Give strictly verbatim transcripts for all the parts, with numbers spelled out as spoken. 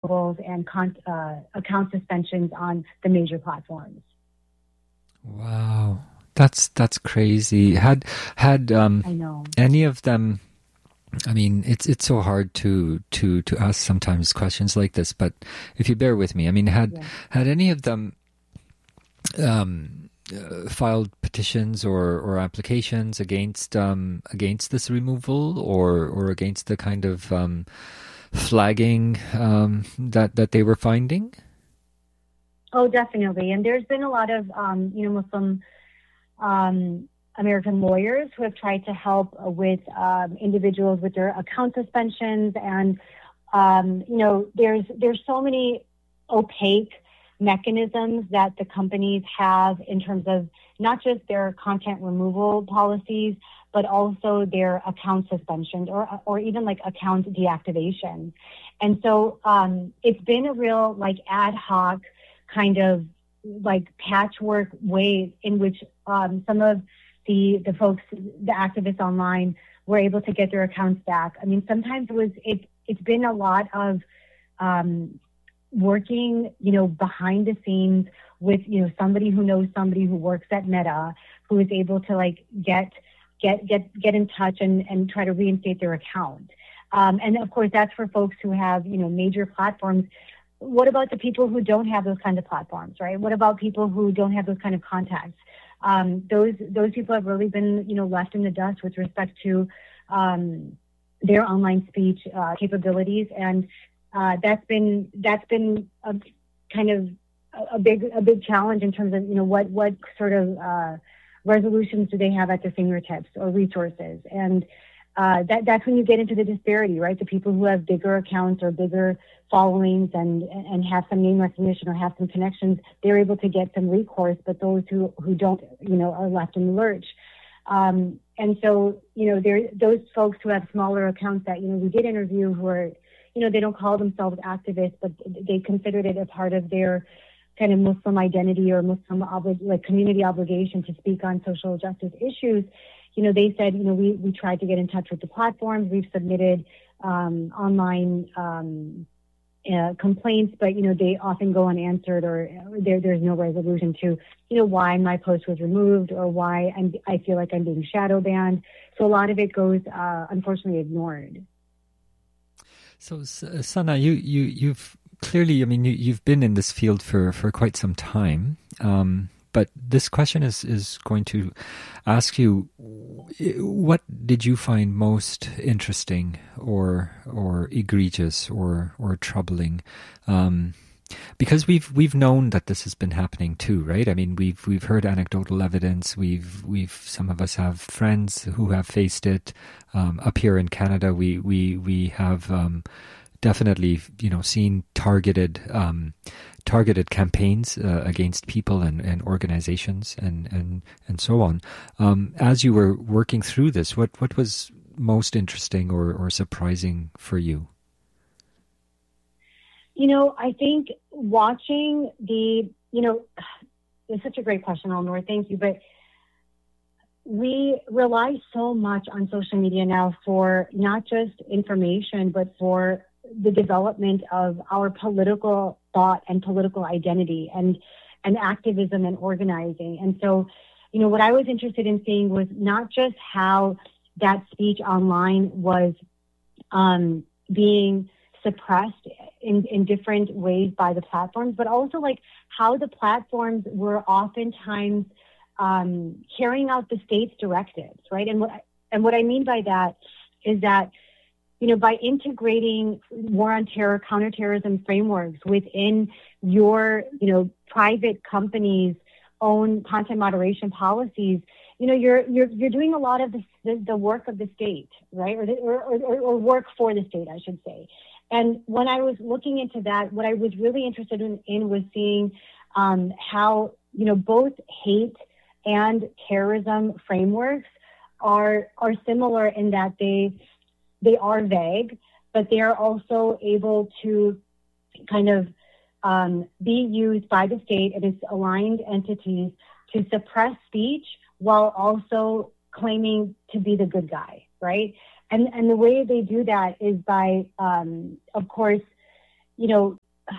removals and con- uh, account suspensions on the major platforms. Wow, that's that's crazy. Had had um, I know. any of them? I mean, it's it's so hard to to to ask sometimes questions like this, but if you bear with me, I mean, had Yeah. had any of them um, uh, filed petitions or, or applications against um, against this removal or or against the kind of um, flagging um, that that they were finding? Oh, definitely. And there's been a lot of um, you know Muslim um, American lawyers who have tried to help with um, individuals with their account suspensions, and um, you know, there's there's so many opaque mechanisms that the companies have in terms of not just their content removal policies, but also their account suspensions or or even like account deactivation. And so um, it's been a real like ad hoc kind of like patchwork way in which um, some of the the folks, the activists online, were able to get their accounts back. I mean, sometimes it was it it's been a lot of um, working, you know, behind the scenes with, you know, somebody who knows somebody who works at Meta, who is able to like get get get get in touch and and try to reinstate their account. Um, and of course, that's for folks who have, you know, major platforms. What about the people who don't have those kinds of platforms, right? What about people who don't have those kind of contacts? Um, those those people have really been, you know, left in the dust with respect to um, their online speech uh, capabilities, and uh, that's been that's been a kind of a big a big challenge in terms of, you know, what what sort of uh, resolutions do they have at their fingertips or resources, and uh, that that's when you get into the disparity, right? The people who have bigger accounts or bigger followings and and have some name recognition or have some connections, they're able to get some recourse, but those who, who don't, you know, are left in the lurch. Um, and so, you know, there those folks who have smaller accounts that, you know, we did interview who are, you know, they don't call themselves activists, but they considered it a part of their kind of Muslim identity or Muslim obli- like community obligation to speak on social justice issues. You know, they said, you know, we, we tried to get in touch with the platforms. We've submitted um, online um, uh, complaints, but, you know, they often go unanswered, or there, there's no resolution to, you know, why my post was removed or why I'm, I feel like I'm being shadow banned. So a lot of it goes, uh, unfortunately, ignored. So, Sana, you, you, you've clearly, I mean, you, you've been in this field for, for quite some time. Um, but this question is, is going to ask you, what did you find most interesting or or egregious or or troubling? Um, because we've we've known that this has been happening too, right? I mean, we've we've heard anecdotal evidence. We've we've some of us have friends who have faced it. Um, up here in Canada, we we we have. Um, definitely, you know, seen targeted um, targeted campaigns uh, against people and, and organizations and, and, and so on. Um, as you were working through this, what, what was most interesting or, or surprising for you? You know, I think watching the, you know, it's such a great question, Eleanor. Thank you. But we rely so much on social media now for not just information, but for the development of our political thought and political identity and, and activism and organizing. And so, you know, what I was interested in seeing was not just how that speech online was um, being suppressed in, in different ways by the platforms, but also like how the platforms were oftentimes um, carrying out the state's directives, right? And what, and what I mean by that is that, you know, by integrating war on terror, counterterrorism frameworks within your, you know, private company's own content moderation policies, you know, you're you're you're doing a lot of the the, the work of the state, right, or, the, or, or or work for the state, I should say. And when I was looking into that, what I was really interested in, in was seeing um, how, you know, both hate and terrorism frameworks are are similar in that they they are vague, but they are also able to kind of um, be used by the state and its aligned entities to suppress speech while also claiming to be the good guy, right? And and the way they do that is by, um, of course, you know,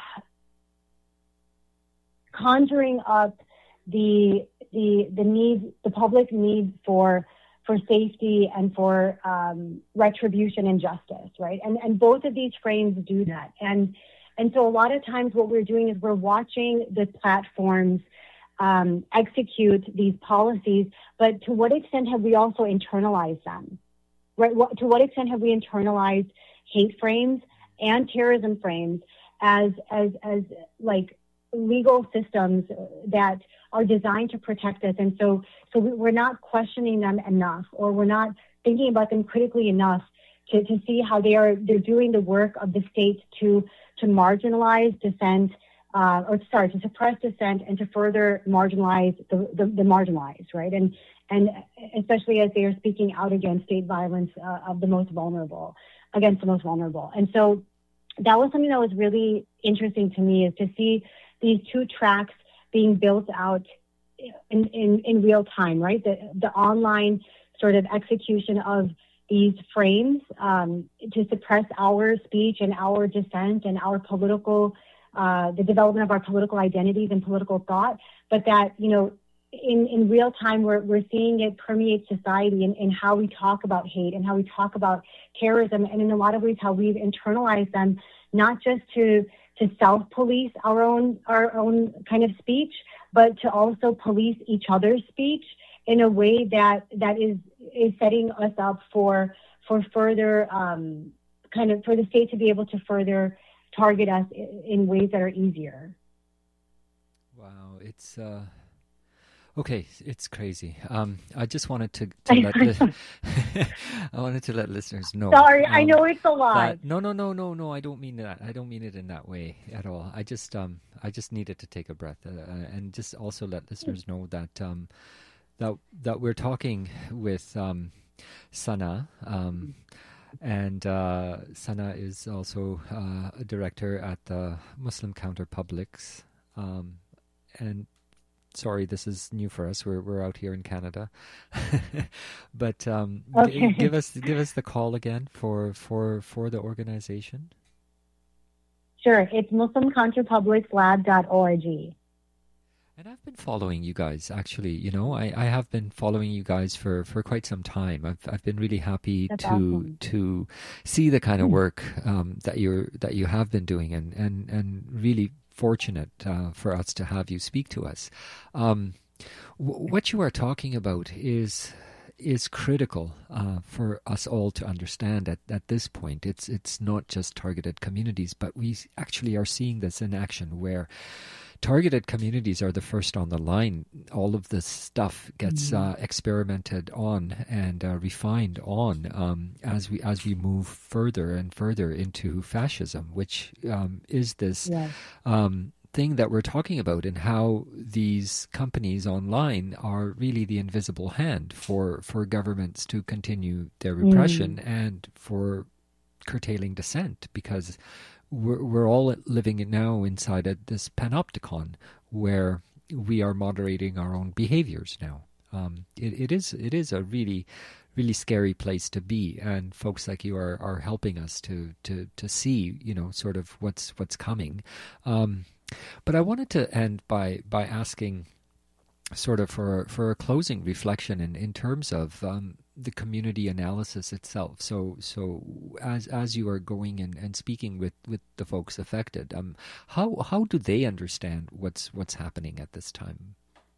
conjuring up the the the need, the public need for for safety and for um, retribution and justice, right? And and both of these frames do that. And and so a lot of times what we're doing is we're watching the platforms um, execute these policies, but to what extent have we also internalized them, right? What, to what extent have we internalized hate frames and terrorism frames as as as like legal systems that are designed to protect us? And so so we're not questioning them enough, or we're not thinking about them critically enough to, to see how they are they're doing the work of the state to to marginalize dissent, uh, or sorry, to suppress dissent and to further marginalize the, the, the marginalized, right? And and especially as they are speaking out against state violence uh, of the most vulnerable, against the most vulnerable. And so that was something that was really interesting to me, is to see these two tracks being built out in, in, in real time, right? The, the online sort of execution of these frames um, to suppress our speech and our dissent and our political, uh, the development of our political identities and political thought, but that, you know, in, in real time, we're, we're seeing it permeate society in, in how we talk about hate and how we talk about terrorism, and in a lot of ways how we've internalized them, not just to to self-police our own our own kind of speech, but to also police each other's speech in a way that that is is setting us up for for further um, kind of for the state to be able to further target us in, in ways that are easier. Wow, it's uh, okay. It's crazy. Um, I just wanted to, to let li- I wanted to let listeners know. Sorry, um, I know it's a lot. That, no, no, no, no, no. I don't mean that. I don't mean it in that way at all. I just um, I just needed to take a breath uh, and just also let listeners know that um, that that we're talking with um, Sana. Um, and uh, Sana is also uh, a director at the Muslim Counter Publics. Um, and sorry, this is new for us. We're we're out here in Canada, but um, okay. g- give us give us the call again for for for the organization. Sure, it's muslim counter publics lab dot org. And I've been following you guys, actually. You know, I, I have been following you guys for, for quite some time. I've I've been really happy That's to awesome. to see the kind of work um, that you're that you have been doing, and and and really fortunate uh, for us to have you speak to us. Um, w- what you are talking about is is critical uh, for us all to understand at, at this point. It's it's not just targeted communities, but we actually are seeing this in action, where targeted communities are the first on the line. All of this stuff gets uh, experimented on and uh, refined on um, as we as we move further and further into fascism, which um, is this Yes. um, thing that we're talking about, and how these companies online are really the invisible hand for, for governments to continue their repression mm. and for curtailing dissent, because We're, we're all living now inside a, this panopticon where we are moderating our own behaviors now. Um, it, it is it is a really, really scary place to be, and folks like you are, are helping us to, to, to see, you know, sort of what's what's coming. Um, but I wanted to end by by asking, sort of for for a closing reflection in, in terms of um, the community analysis itself. So so as as you are going and, and speaking with, with the folks affected, um, how how do they understand what's what's happening at this time?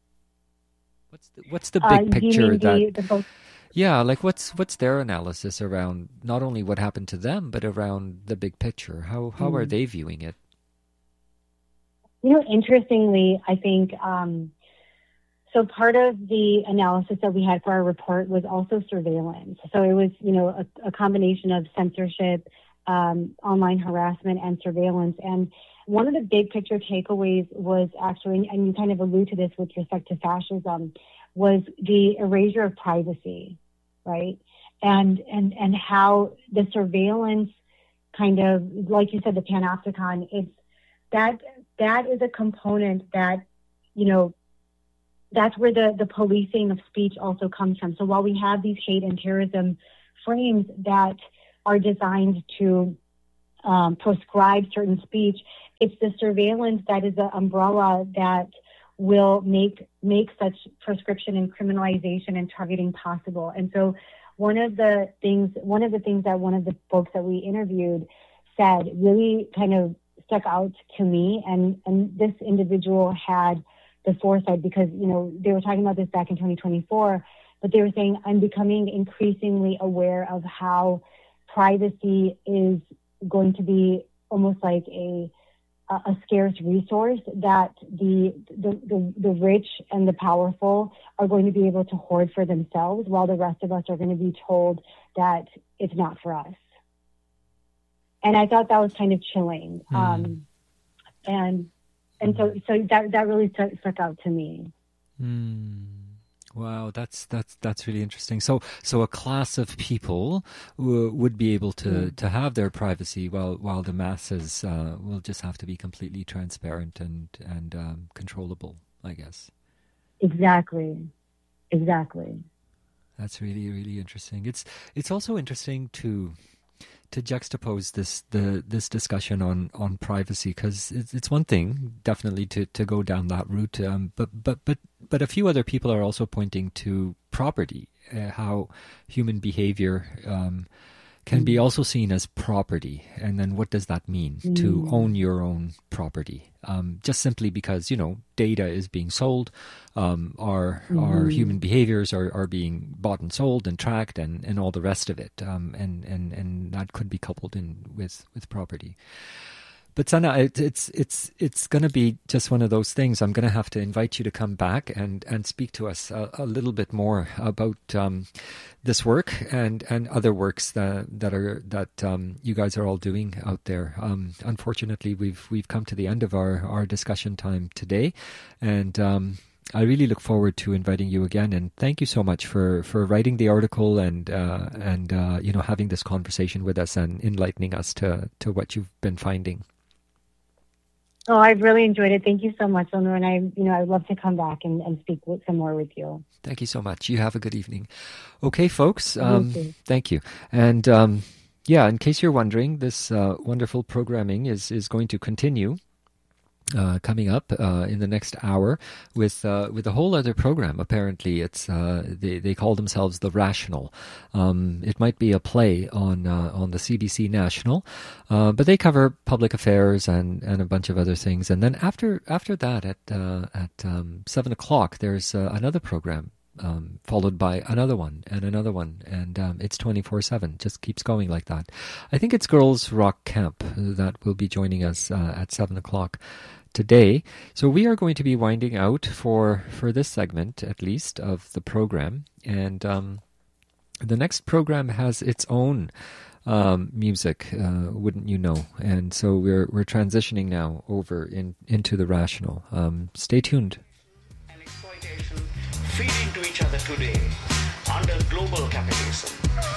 What's the, what's the big uh, picture the, that the folks- yeah, like what's what's their analysis around not only what happened to them, but around the big picture? How how mm. are they viewing it? You know, interestingly, I think um, so part of the analysis that we had for our report was also surveillance. So it was, you know, a, a combination of censorship, um, online harassment, and surveillance. And one of the big picture takeaways was actually, and you kind of allude to this with respect to fascism, was the erasure of privacy, right? And and and how the surveillance kind of, like you said, the panopticon, it's that that is a component that, you know, that's where the, the policing of speech also comes from. So while we have these hate and terrorism frames that are designed to um, proscribe certain speech. It's the surveillance that is the umbrella that will make make such prescription and criminalization and targeting possible. And so one of the things one of the things that one of the folks that we interviewed said really kind of stuck out to me, and, and this individual had the foresight, because, you know, they were talking about this back in twenty twenty-four, but they were saying, I'm becoming increasingly aware of how privacy is going to be almost like a a scarce resource that the, the the the rich and the powerful are going to be able to hoard for themselves, while the rest of us are going to be told that it's not for us. And I thought that was kind of chilling. Mm. Um, and and so so that that really stuck, stuck out to me. Mm. Wow, that's that's that's really interesting. So, so a class of people w- would be able to, mm. to have their privacy, while while the masses uh, will just have to be completely transparent and and um, controllable, I guess. Exactly, exactly. That's really really interesting. It's it's also interesting to. to juxtapose this the this discussion on, on privacy, because it's, it's one thing definitely to, to go down that route, um, but but but but a few other people are also pointing to property, uh, how human behavior um, can mm. be also seen as property, and then what does that mean mm. to own your own property? Um, just simply because, you know, data is being sold, um, our mm-hmm. our human behaviors are, are being bought and sold and tracked, and, and all the rest of it, um, and, and, and that could be coupled in with, with property. But Sana, it, it's it's it's going to be just one of those things. I'm going to have to invite you to come back and, and speak to us a, a little bit more about um, this work and, and other works that that are that um, you guys are all doing out there. Um, unfortunately, we've we've come to the end of our, our discussion time today, and um, I really look forward to inviting you again. And thank you so much for, for writing the article and uh, and uh, you know, having this conversation with us and enlightening us to to what you've been finding. Oh, I've really enjoyed it. Thank you so much, Eleanor. And I, you know, I'd love to come back and, and speak with, some more with you. Thank you so much. You have a good evening. Okay, folks. Um, you thank you. And um, yeah, in case you're wondering, this uh, wonderful programming is, is going to continue. Uh, coming up uh, in the next hour with uh, with a whole other program. Apparently, it's uh, they they call themselves The Rational. Um, it might be a play on uh, on the C B C National, uh, but they cover public affairs and, and a bunch of other things. And then after after that, at uh, at um, seven o'clock, there's uh, another program. Um, followed by another one and another one, and um, it's twenty-four seven. Just keeps going like that. I think it's Girls Rock Camp that will be joining us uh, at seven o'clock today. So we are going to be winding out for, for this segment, at least, of the program. And um, the next program has its own um, music, uh, wouldn't you know? And so we're we're transitioning now over in, into The Rational. Um, stay tuned. And exploitation feed into each other today under global capitalism.